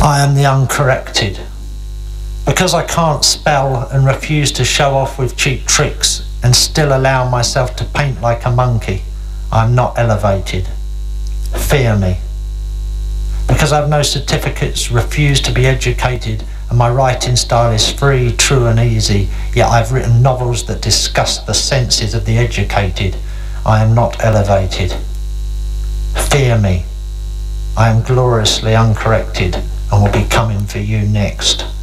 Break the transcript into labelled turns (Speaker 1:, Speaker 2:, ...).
Speaker 1: I am the uncorrected. Because I can't spell and refuse to show off with cheap tricks and still allow myself to paint like a monkey, I am not elevated. Fear me. Because I have no certificates, refuse to be educated, and my writing style is free, true and easy, yet I've written novels that disgust the senses of the educated, I am not elevated. Fear me. I am gloriously uncorrected and will be coming for you next.